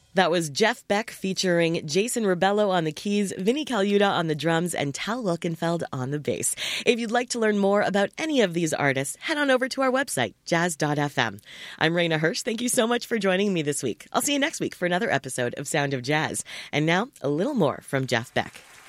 That was Jeff Beck featuring Jason Rebello on the keys, Vinnie Colaiuta on the drums, and Tal Wilkenfeld on the bass. If you'd like to learn more about any of these artists, head on over to our website, jazz.fm. I'm Raina Hirsch. Thank you so much for joining me this week. I'll see you next week for another episode of Sound of Jazz. And now, a little more from Jeff Beck.